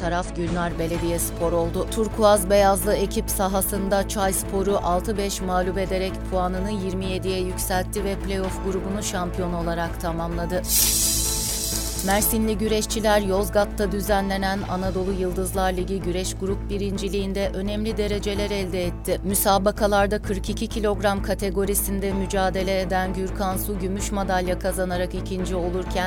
taraf Gülnar Belediyespor oldu. Turkuaz beyazlı ekip sahasında Çayspor'u 6-5 mağlup ederek puanını 27'ye yükseltti ve playoff grubunu şampiyon olarak tamamladı. Mersinli güreşçiler Yozgat'ta düzenlenen Anadolu Yıldızlar Ligi Güreş Grup Birinciliğinde önemli dereceler elde etti. Müsabakalarda 42 kilogram kategorisinde mücadele eden Gürkan Su gümüş madalya kazanarak ikinci olurken